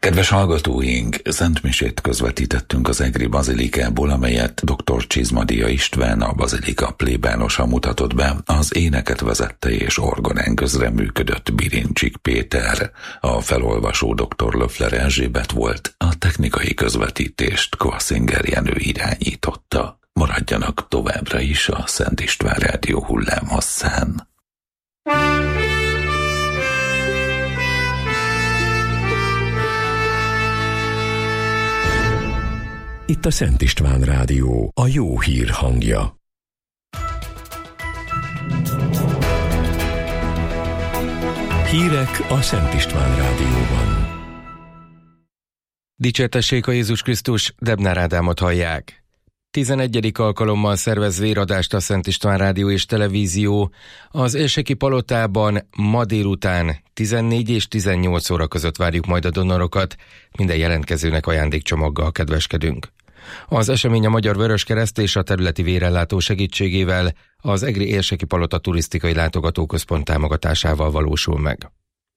Kedves hallgatóink, szentmisét közvetítettünk az Egri bazilikából, amelyet dr. Csizmadia István, a bazilika plébánosa mutatott be, az éneket vezette és orgonán közreműködött Birincsik Péter. A felolvasó dr. Löffler Erzsébet volt, a technikai közvetítést Korszinger Jenő irányította. Maradjanak továbbra is a Szent István Rádió hullámhosszán. Itt a Szent István Rádió, a jó hír hangja. Hírek a Szent István Rádióban. Dicsértessék a Jézus Krisztus, Debnár Ádámot hallják. 11. alkalommal szervez véradást a Szent István Rádió és Televízió az Érseki Palotában ma délután 14 és 18 óra között várjuk majd a donorokat, minden jelentkezőnek ajándékcsomaggal kedveskedünk. Az esemény a Magyar Vöröskereszt és a területi vérellátó segítségével az Egri Érseki Palota turisztikai látogatóközpont támogatásával valósul meg.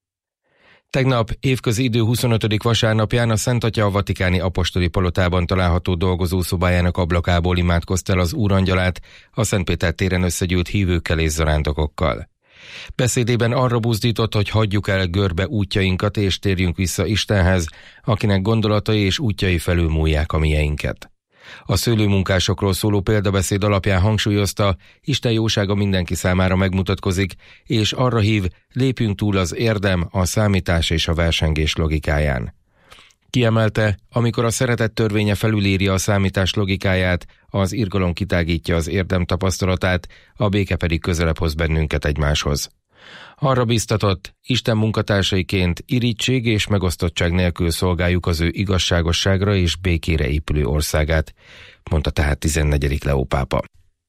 Tegnap évközi idő 25. vasárnapján a Szent Atya a Vatikáni Apostoli Palotában található dolgozószobájának ablakából imádkozta el az Úrangyalát a Szent Péter téren összegyűlt hívőkkel és zarándokokkal. Beszédében arra buzdított, hogy hagyjuk el görbe útjainkat és térjünk vissza Istenhez, akinek gondolatai és útjai felülmúlják a mieinket. A szőlőmunkásokról szóló példabeszéd alapján hangsúlyozta, Isten jósága mindenki számára megmutatkozik, és arra hív, lépjünk túl az érdem, a számítás és a versengés logikáján. Kiemelte, amikor a szeretet törvénye felülírja a számítás logikáját, az irgalom kitágítja az érdem tapasztalatát, a béke pedig közelebb hoz bennünket egymáshoz. Arra biztatott, Isten munkatársaiként irigység és megosztottság nélkül szolgáljuk az ő igazságosságra és békére épülő országát, mondta tehát 14. Leó pápa.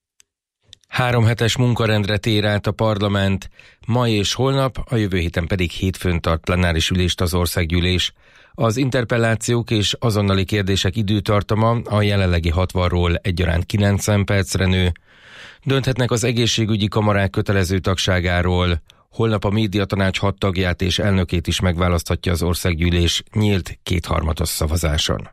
3 hetes munkarendre tér át a parlament, ma és holnap, a jövő héten pedig hétfőn tart plenáris ülést az országgyűlés. Az interpellációk és azonnali kérdések időtartama a jelenlegi 60-ról egyaránt 90 percre nő. Dönthetnek az egészségügyi kamarák kötelező tagságáról. Holnap a médiatanács 6 tagját és elnökét is megválaszthatja az országgyűlés nyílt 2/3 szavazáson.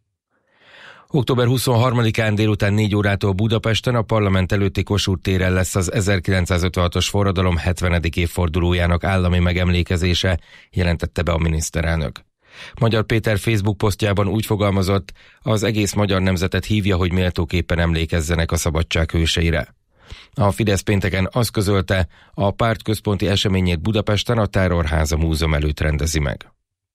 Október 23-án délután 4 órától Budapesten a parlament előtti Kossuth téren lesz az 1956-os forradalom 70. évfordulójának állami megemlékezése, jelentette be a miniszterelnök. Magyar Péter Facebook posztjában úgy fogalmazott, az egész magyar nemzetet hívja, hogy méltóképpen emlékezzenek a szabadság hőseire. A Fidesz pénteken azt közölte, a párt központi eseményét Budapesten a Terrorháza Múzeum előtt rendezi meg.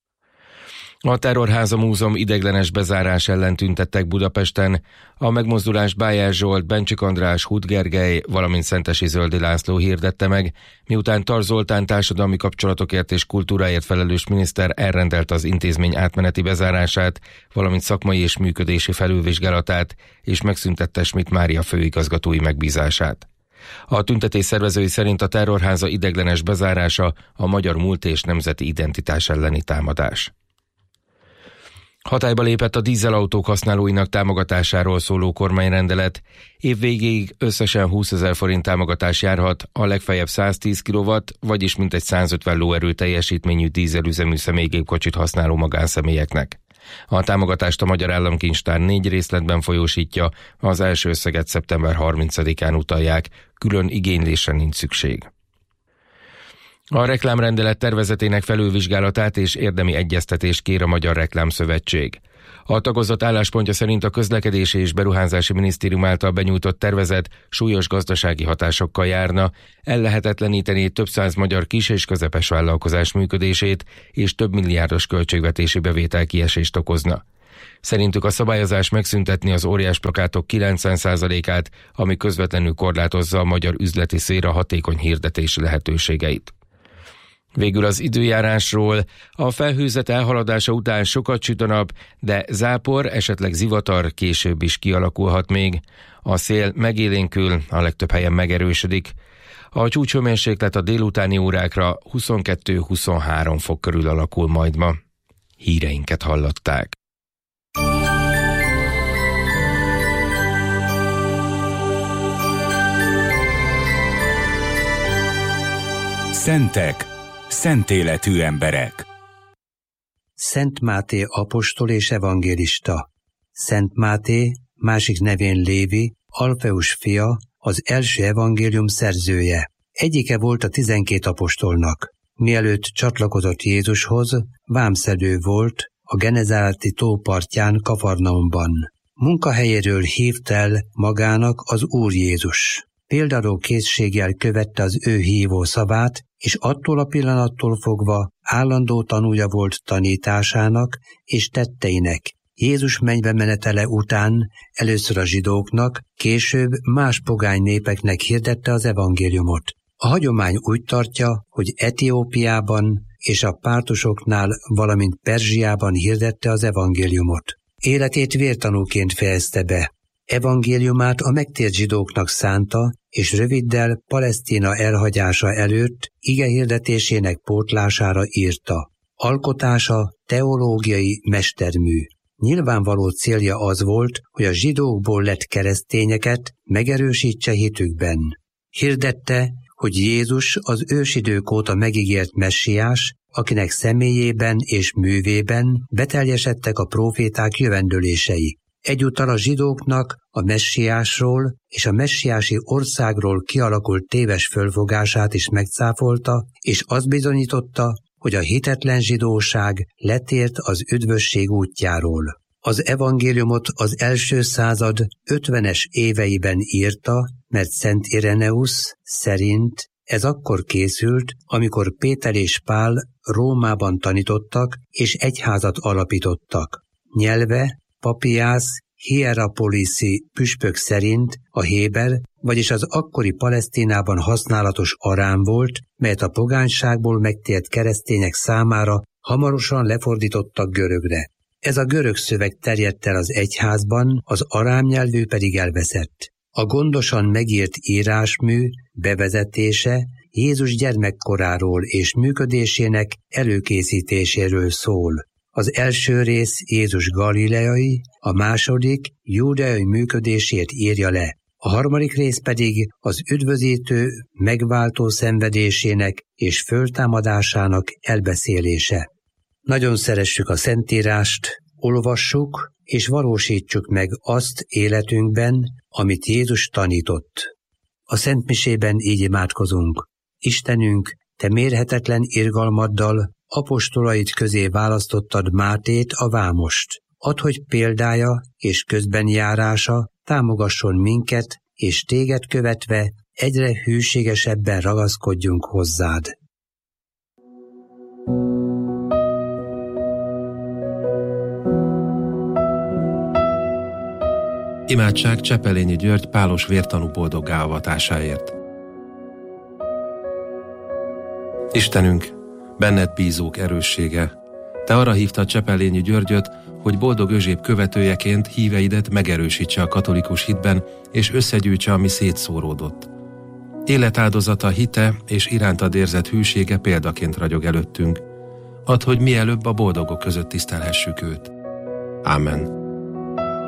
A Terrorháza Múzeum ideiglenes bezárás ellen tüntettek Budapesten, a megmozdulás Bájás Zsolt, Bencsik András, Huth Gergely, valamint Szentesi Zöldi László hirdette meg, miután Tar Zoltán társadalmi kapcsolatokért és kultúráért felelős miniszter elrendelte az intézmény átmeneti bezárását, valamint szakmai és működési felülvizsgálatát, és megszüntette Schmidt Mária főigazgatói megbízását. A tüntetés szervezői szerint a Terrorháza ideiglenes bezárása a magyar múlt és nemzeti identitás elleni támadás. Hatályba lépett a dízelautók használóinak támogatásáról szóló kormányrendelet. Év végéig összesen 20 000 forint támogatás járhat, a legfeljebb 110 kW, vagyis mintegy 150 lóerő teljesítményű dízelüzemű személygépkocsit használó magánszemélyeknek. A támogatást a Magyar Államkincstár 4 részletben folyósítja, az első összeget szeptember 30-án utalják, külön igénylésre nincs szükség. A reklámrendelet tervezetének felülvizsgálatát és érdemi egyeztetést kér a Magyar Reklámszövetség. A tagozat álláspontja szerint a Közlekedési és Beruházási Minisztérium által benyújtott tervezet súlyos gazdasági hatásokkal járna, ellehetetlenítené több száz magyar kis- és közepes vállalkozás működését, és több milliárdos költségvetési bevétel kiesést okozna. Szerintük a szabályozás megszüntetni az óriás plakátok 90%-át, ami közvetlenül korlátozza a magyar üzleti szféra hatékony hirdetési lehetőségeit. Végül az időjárásról. A felhőzet elhaladása után sokat süt a nap, de zápor, esetleg zivatar később is kialakulhat még. A szél megélénkül, a legtöbb helyen megerősödik. A csúcshőmérséklet a délutáni órákra 22-23 fok körül alakul majd ma. Híreinket hallották. Szentek, szent életű emberek. Szent Máté apostol és evangélista. Szent Máté, másik nevén Lévi, Alfeus fia, az első evangélium szerzője. Egyike volt a 12 apostolnak. Mielőtt csatlakozott Jézushoz, vámszedő volt a Genezáreti tó partján Kafarnaumban. Munkahelyéről hívt el magának az Úr Jézus. Példaró készséggel követte az ő hívó szavát, és attól a pillanattól fogva állandó tanúja volt tanításának és tetteinek. Jézus mennybe menetele után először a zsidóknak, később más pogány népeknek hirdette az evangéliumot. A hagyomány úgy tartja, hogy Etiópiában és a pártusoknál, valamint Perzsiában hirdette az evangéliumot. Életét vértanúként fejezte be. Evangéliumát a megtért zsidóknak szánta, és röviddel Palesztina elhagyása előtt igehirdetésének pótlására írta. Alkotása teológiai mestermű. Nyilvánvaló célja az volt, hogy a zsidókból lett keresztényeket megerősítse hitükben. Hirdette, hogy Jézus az ősidők óta megígért messiás, akinek személyében és művében beteljesedtek a próféták jövendőlései. Egyúttal a zsidóknak a messiásról és a messiási országról kialakult téves fölfogását is megcáfolta, és azt bizonyította, hogy a hitetlen zsidóság letért az üdvösség útjáról. Az evangéliumot az első század 50-es éveiben írta, mert Szent Ireneusz szerint ez akkor készült, amikor Péter és Pál Rómában tanítottak és egyházat alapítottak. Nyelve Papiász Hierapoliszi püspök szerint a héber, vagyis az akkori Palesztinában használatos arám volt, melyet a pogányságból megtért keresztények számára hamarosan lefordítottak görögre. Ez a görög szöveg terjedt el az egyházban, az arám nyelvű pedig elveszett. A gondosan megírt írásmű bevezetése Jézus gyermekkoráról és működésének előkészítéséről szól. Az első rész Jézus galileai, a második júdeai működését írja le. A harmadik rész pedig az üdvözítő, megváltó szenvedésének és föltámadásának elbeszélése. Nagyon szeressük a Szentírást, olvassuk és valósítsuk meg azt életünkben, amit Jézus tanított. A szentmisében így imádkozunk. Istenünk, Te mérhetetlen irgalmaddal apostolait közé választottad Mátét, a vámost. Add, hogy példája és közbenjárása támogasson minket, és Téged követve egyre hűségesebben ragaszkodjunk hozzád. Imádság Csepelényi György pálos vértanú boldoggá avatásáért. Istenünk, benned bízók erőssége, Te arra hívtad Csepelényi Györgyöt, hogy boldog Özséb követőjeként híveidet megerősítse a katolikus hitben, és összegyűjtse, ami szétszóródott. Életáldozata, hite és irántad érzett hűsége példaként ragyog előttünk. Add, hogy mielőbb a boldogok között tisztelhessük őt. Ámen.